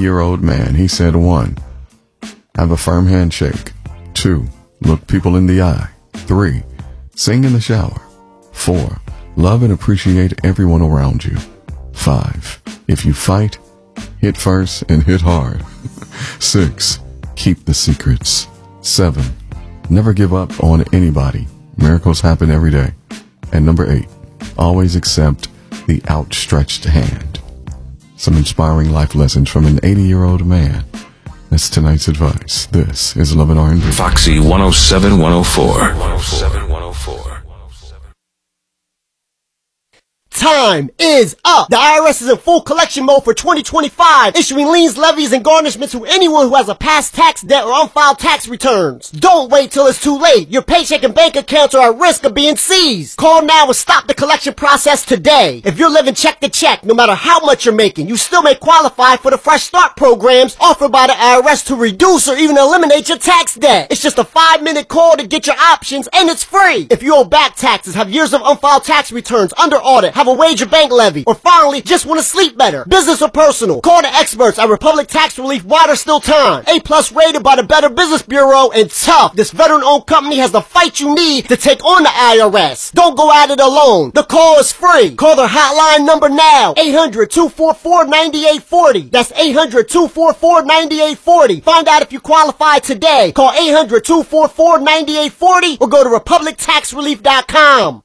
80-year-old man. He said, 1, have a firm handshake. 2, look people in the eye. 3, sing in the shower. 4, love and appreciate everyone around you. 5, if you fight, hit first and hit hard. 6, keep the secrets. 7, never give up on anybody. Miracles happen every day. And number 8, always accept the outstretched hand. Some inspiring life lessons from an 80-year-old man. That's tonight's advice. This is Love and R&B. Foxy 107 104. 107 104. Time is up. The IRS is in full collection mode for 2025, issuing liens, levies, and garnishments to anyone who has a past tax debt or unfiled tax returns. Don't wait till it's too late. Your paycheck and bank accounts are at risk of being seized. Call now and stop the collection process today. If you're living check to check, no matter how much you're making, you still may qualify for the Fresh Start programs offered by the IRS to reduce or even eliminate your tax debt. It's just a 5-minute call to get your options, and it's free. If you owe back taxes, have years of unfiled tax returns under audit, have a wage or bank levy, or finally just want to sleep better, business or personal, call the experts at Republic Tax Relief while there's still time. A+ rated by the Better Business Bureau, and tough. This veteran-owned company has the fight you need to take on the IRS. Don't go at it alone. The call is free. Call their hotline number now, 800-244-9840. That's 800-244-9840. Find out if you qualify today. Call 800-244-9840 or go to republictaxrelief.com.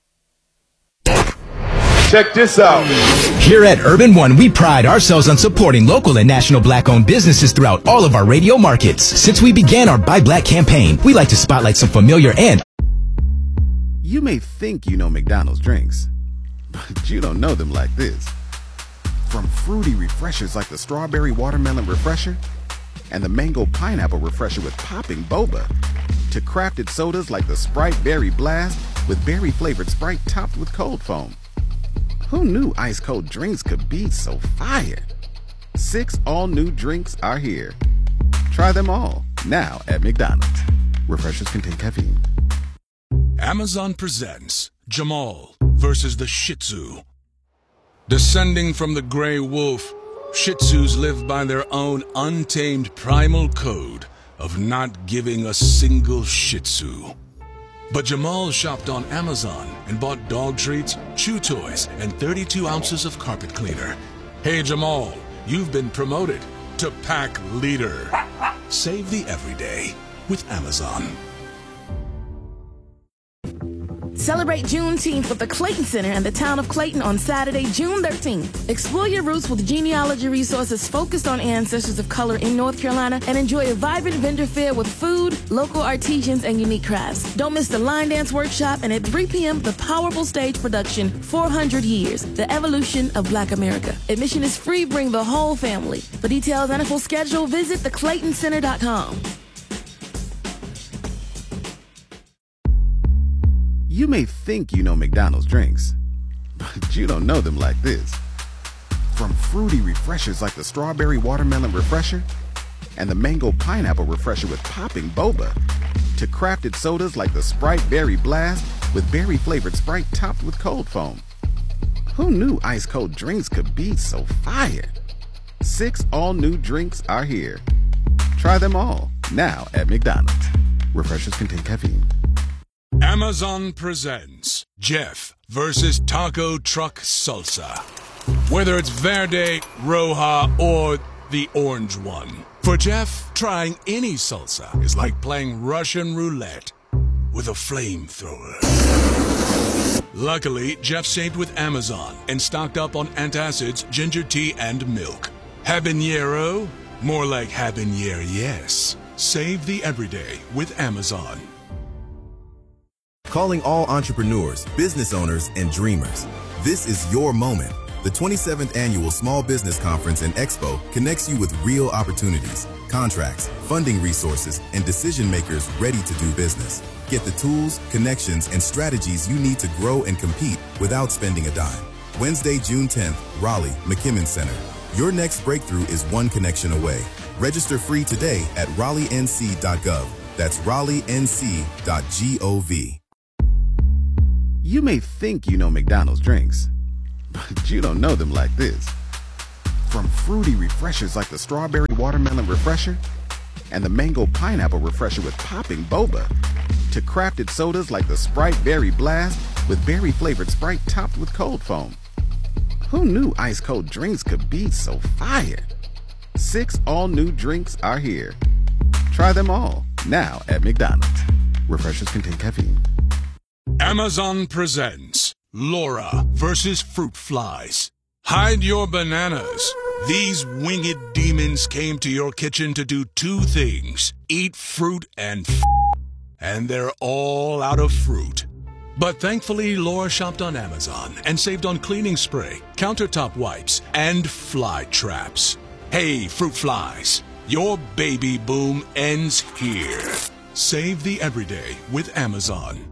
Check this out. Here at Urban One, we pride ourselves on supporting local and national black-owned businesses throughout all of our radio markets. Since we began our Buy Black campaign, we like to spotlight some familiar and... You may think you know McDonald's drinks, but you don't know them like this. From fruity refreshers like the Strawberry Watermelon Refresher and the Mango Pineapple Refresher with popping boba, to crafted sodas like the Sprite Berry Blast with berry-flavored Sprite topped with cold foam. Who knew ice-cold drinks could be so fire? 6 all-new drinks are here. Try them all, now at McDonald's. Refreshers contain caffeine. Amazon presents Jamal versus the Shih Tzu. Descending from the gray wolf, Shih Tzus live by their own untamed primal code of not giving a single Shih Tzu. But Jamal shopped on Amazon and bought dog treats, chew toys, and 32 ounces of carpet cleaner. Hey Jamal, you've been promoted to pack leader. Save the everyday with Amazon. Celebrate Juneteenth with the Clayton Center in the town of Clayton on Saturday, June 13th. Explore your roots with genealogy resources focused on ancestors of color in North Carolina and enjoy a vibrant vendor fair with food, local artisans, and unique crafts. Don't miss the line dance workshop and at 3 p.m. the powerful stage production 400 Years, The Evolution of Black America. Admission is free. Bring the whole family. For details and a full schedule, visit theclaytoncenter.com. You may think you know McDonald's drinks, but you don't know them like this. From fruity refreshers like the Strawberry Watermelon Refresher and the Mango Pineapple Refresher with popping boba, to crafted sodas like the Sprite Berry Blast with berry-flavored Sprite topped with cold foam. Who knew ice-cold drinks could be so fire? 6 all-new drinks are here. Try them all, now at McDonald's. Refreshers contain caffeine. Amazon presents Jeff versus Taco Truck Salsa. Whether it's Verde, Roja, or the orange one. For Jeff, trying any salsa is like playing Russian roulette with a flamethrower. Luckily, Jeff saved with Amazon and stocked up on antacids, ginger tea, and milk. Habanero? More like habanero, yes. Save the everyday with Amazon. Calling all entrepreneurs, business owners, and dreamers. This is your moment. The 27th Annual Small Business Conference and Expo connects you with real opportunities, contracts, funding resources, and decision makers ready to do business. Get the tools, connections, and strategies you need to grow and compete without spending a dime. Wednesday, June 10th, Raleigh, McKimmon Center. Your next breakthrough is one connection away. Register free today at raleighnc.gov. That's raleighnc.gov. You may think you know McDonald's drinks, but you don't know them like this. From fruity refreshers like the Strawberry Watermelon Refresher and the Mango Pineapple Refresher with popping boba, to crafted sodas like the Sprite Berry Blast with berry-flavored Sprite topped with cold foam. Who knew ice-cold drinks could be so fire? 6 all-new drinks are here. Try them all, now at McDonald's. Refreshers contain caffeine. Amazon presents Laura versus Fruit Flies. Hide your bananas. These winged demons came to your kitchen to do 2 things: eat fruit and they're all out of fruit. But thankfully, Laura shopped on Amazon and saved on cleaning spray, countertop wipes, and fly traps. Hey, fruit flies, your baby boom ends here. Save the everyday with Amazon.